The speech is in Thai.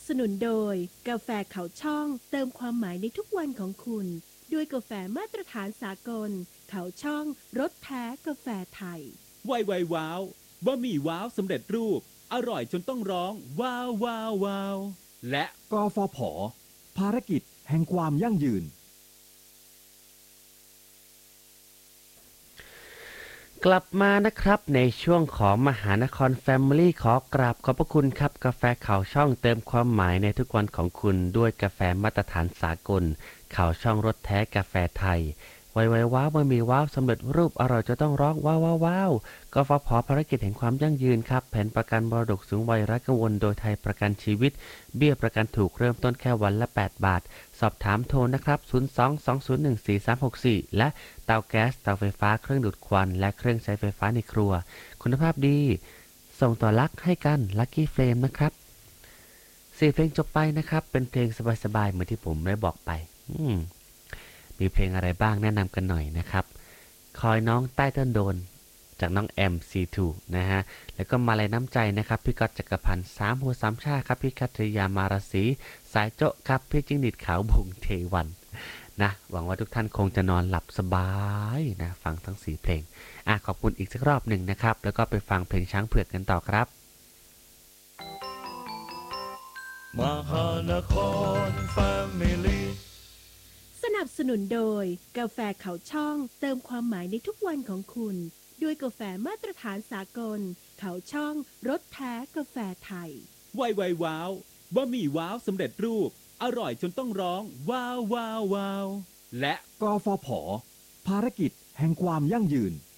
สนุนโดยกาแฟเขาช่องเติมความหมายในทุกวันของคุณด้วยกาแฟมาตรฐานสากลเขาช่องรสแท้กาแฟไทยไวไวว้าวบะหมี่ว้าวสำเร็จรูปอร่อยจนต้องร้องว้าวว้าวว้าวและกฟผ.ภารกิจแห่งความยั่งยืนกลับมานะครับในช่วงของมหานครแฟมิลี่ขอกราบขอบพระคุณครับกาแฟข่าวช่องเติมความหมายในทุกวันของคุณด้วยกาแฟมาตรฐานสากลข่าวช่องรสแท้กาแฟไทยไวไวว้าวบะหมี่ว้าวสำเร็จรูปอร่อยจะต้องร้องว้าวว้าวว้าวกฟผ.ภารกิจแห่งความยั่งยืนครับแผนประกันมรดกสูงวัยไร้กังวลโดยไทยประกันชีวิตเบี้ยประกันถูกเริ่มต้นแค่วันละ8 บาทสอบถามโทรนะครับ02-201-4364และเตาแก๊สเตาไฟฟ้าเครื่องดูดควันและเครื่องใช้ไฟฟ้าในครัวคุณภาพดีส่งต่อรักให้กันลัคกี้เฟรมนะครับ4 เพลงจบไปนะครับเป็นเพลงสบายๆเหมือนที่ผมได้บอกไปมีเพลงอะไรบ้างแนะนำกันหน่อยนะครับคอยน้องใต้ต้นโดนจากน้องแอม C2 นะฮะแล้วก็มาลัยน้ำใจนะครับพี่ก๊อตจักรพันธ์3 หัว 3 ชาครับพี่คัตริยามาราศีสายโจ๊ะครับพี่จิ้งหรีดขาวบุงเทวันนะหวังว่าทุกท่านคงจะนอนหลับสบายนะฟังทั้ง4 เพลงขอบคุณอีกสักรอบหนึ่งนะครับแล้วก็ไปฟังเพลงช้างเผือกกันต่อครับมหานครแฟมิลี่สนับสนุนโดยกาแฟเขาช่องเติมความหมายในทุกวันของคุณด้วยกาแฟมาตรฐานสากลเขาช่องรสแท้กาแฟไทยไวไวว้าวบะหมี่ว้าวสำเร็จรูปอร่อยจนต้องร้องว้าวว้าวว้าวและกฟผ.ภารกิจแห่งความยั่งยืน